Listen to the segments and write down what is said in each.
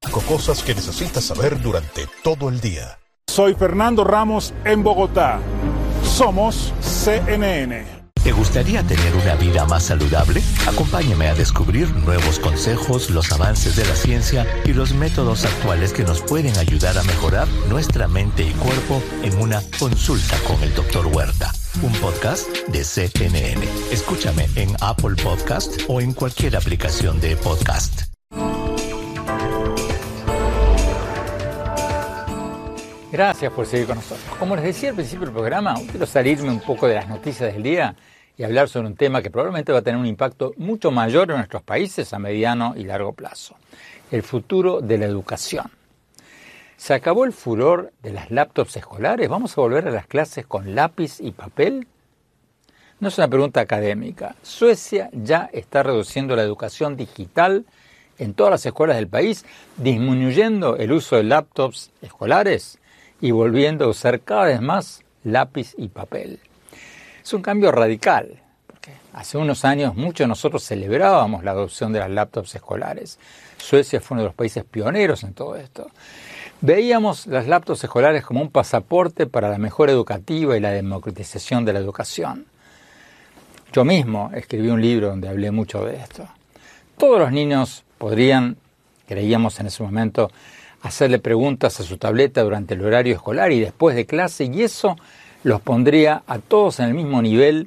5 cosas que necesitas saber durante todo el día. Soy Fernando Ramos en Bogotá. Somos CNN. ¿Te gustaría tener una vida más saludable? Acompáñame a descubrir nuevos consejos, los avances de la ciencia y los métodos actuales que nos pueden ayudar a mejorar nuestra mente y cuerpo en una consulta con el Dr. Huerta, un podcast de CNN. Escúchame en Apple Podcast o en cualquier aplicación de podcast. Gracias por seguir con nosotros. Como les decía al principio del programa, quiero salirme un poco de las noticias del día y hablar sobre un tema que probablemente va a tener un impacto mucho mayor en nuestros países a mediano y largo plazo: el futuro de la educación. ¿Se acabó el furor de las laptops escolares? ¿Vamos a volver a las clases con lápiz y papel? No es una pregunta académica. Suecia ya está reduciendo la educación digital en todas las escuelas del país, disminuyendo el uso de laptops escolares y volviendo a usar cada vez más lápiz y papel. Es un cambio radical, porque hace unos años muchos de nosotros celebrábamos la adopción de las laptops escolares. Suecia fue uno de los países pioneros en todo esto. Veíamos las laptops escolares como un pasaporte para la mejora educativa y la democratización de la educación. Yo mismo escribí un libro donde hablé mucho de esto. Todos los niños podrían, creíamos en ese momento, hacerle preguntas a su tableta durante el horario escolar y después de clase, y eso los pondría a todos en el mismo nivel,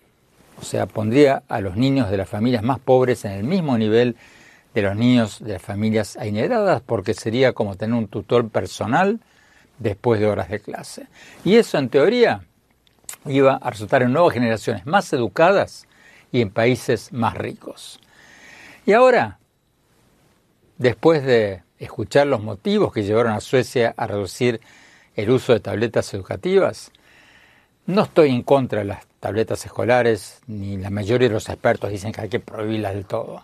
o sea, pondría a los niños de las familias más pobres en el mismo nivel de los niños de las familias adineradas, porque sería como tener un tutor personal después de horas de clase. Y eso, en teoría, iba a resultar en nuevas generaciones más educadas y en países más ricos. Y ahora, después de escuchar los motivos que llevaron a Suecia a reducir el uso de tabletas educativas, no estoy en contra de las tabletas escolares, ni la mayoría de los expertos dicen que hay que prohibirlas del todo.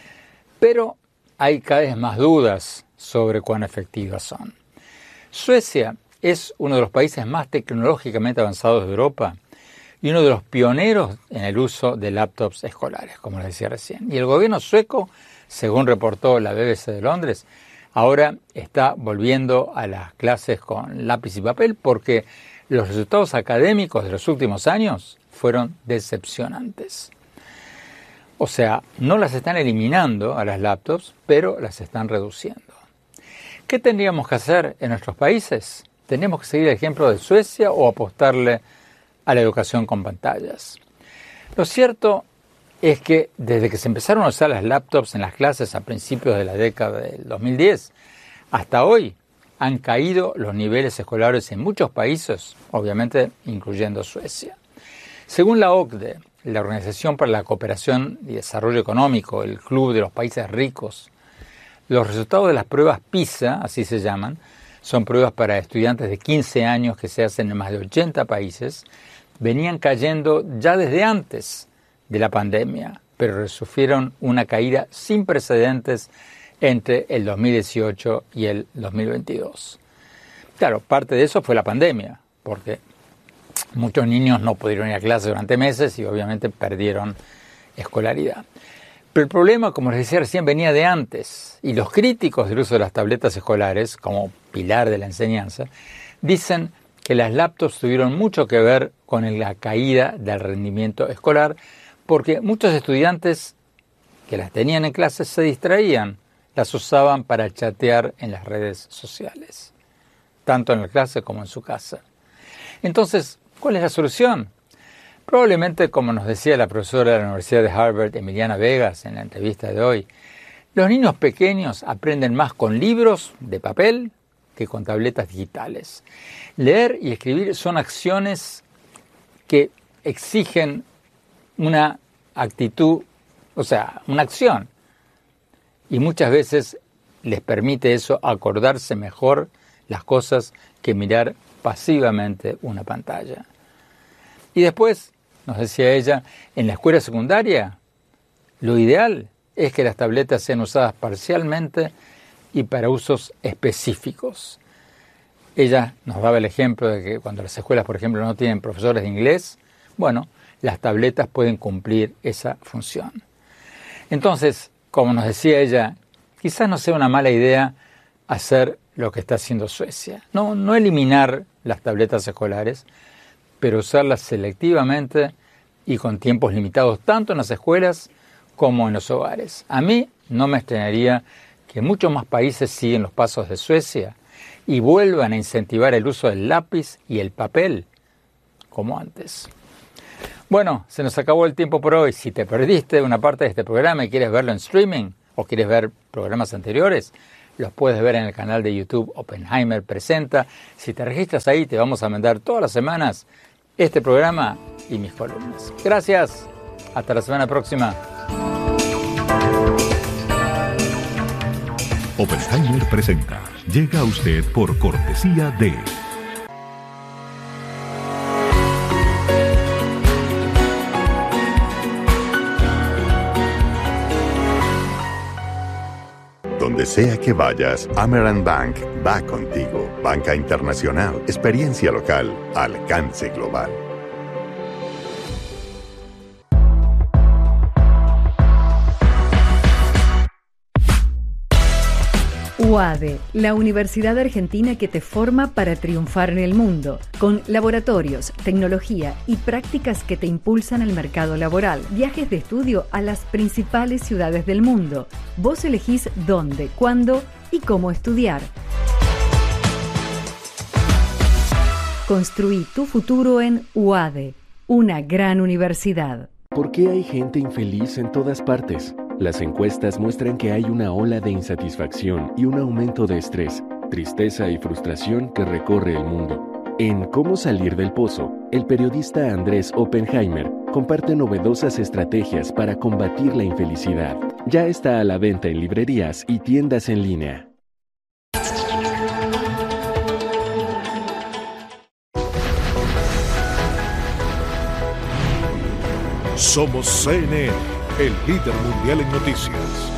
Pero hay cada vez más dudas sobre cuán efectivas son. Suecia es uno de los países más tecnológicamente avanzados de Europa y uno de los pioneros en el uso de laptops escolares, como les decía recién. Y el gobierno sueco, según reportó la BBC de Londres, ahora está volviendo a las clases con lápiz y papel porque los resultados académicos de los últimos años fueron decepcionantes. O sea, no las están eliminando a las laptops, pero las están reduciendo. ¿Qué tendríamos que hacer en nuestros países? ¿Tenemos que seguir el ejemplo de Suecia o apostarle a la educación con pantallas? Lo cierto es que desde que se empezaron a usar las laptops en las clases a principios de la década del 2010 hasta hoy, han caído los niveles escolares en muchos países, obviamente incluyendo Suecia. Según la OCDE, la Organización para la Cooperación y Desarrollo Económico, el Club de los Países Ricos, los resultados de las pruebas PISA, así se llaman, son pruebas para estudiantes de 15 años que se hacen en más de 80 países, venían cayendo ya desde antes de la pandemia, pero sufrieron una caída sin precedentes entre el 2018 y el 2022. Claro, parte de eso fue la pandemia, porque muchos niños no pudieron ir a clase durante meses y obviamente perdieron escolaridad. Pero el problema, como les decía recién, venía de antes, y los críticos del uso de las tabletas escolares, como pilar de la enseñanza, dicen que las laptops tuvieron mucho que ver con la caída del rendimiento escolar, porque muchos estudiantes que las tenían en clases se distraían, las usaban para chatear en las redes sociales, tanto en la clase como en su casa. Entonces, ¿cuál es la solución? Probablemente, como nos decía la profesora de la Universidad de Harvard, Emiliana Vegas, en la entrevista de hoy, los niños pequeños aprenden más con libros de papel que con tabletas digitales. Leer y escribir son acciones que exigen una actitud, o sea, una acción. Y muchas veces les permite eso acordarse mejor las cosas que mirar pasivamente una pantalla. Y después, nos decía ella, en la escuela secundaria, lo ideal es que las tabletas sean usadas parcialmente y para usos específicos. Ella nos daba el ejemplo de que cuando las escuelas, por ejemplo, no tienen profesores de inglés, bueno, las tabletas pueden cumplir esa función. Entonces, como nos decía ella, quizás no sea una mala idea hacer lo que está haciendo Suecia. No eliminar las tabletas escolares, pero usarlas selectivamente y con tiempos limitados, tanto en las escuelas como en los hogares. A mí no me extrañaría que muchos más países siguen los pasos de Suecia y vuelvan a incentivar el uso del lápiz y el papel como antes. Bueno, se nos acabó el tiempo por hoy. Si te perdiste una parte de este programa y quieres verlo en streaming o quieres ver programas anteriores, los puedes ver en el canal de YouTube Oppenheimer Presenta. Si te registras ahí, te vamos a mandar todas las semanas este programa y mis columnas. Gracias. Hasta la semana próxima. Oppenheimer Presenta. Llega a usted por cortesía de... Donde sea que vayas, Amerant Bank va contigo. Banca internacional, experiencia local, alcance global. UADE, la universidad argentina que te forma para triunfar en el mundo, con laboratorios, tecnología y prácticas que te impulsan al mercado laboral, viajes de estudio a las principales ciudades del mundo. Vos elegís dónde, cuándo y cómo estudiar. Construí tu futuro en UADE, una gran universidad. ¿Por qué hay gente infeliz en todas partes? Las encuestas muestran que hay una ola de insatisfacción y un aumento de estrés, tristeza y frustración que recorre el mundo. En Cómo salir del pozo, el periodista Andrés Oppenheimer comparte novedosas estrategias para combatir la infelicidad. Ya está a la venta en librerías y tiendas en línea. Somos CNN, el líder mundial en noticias.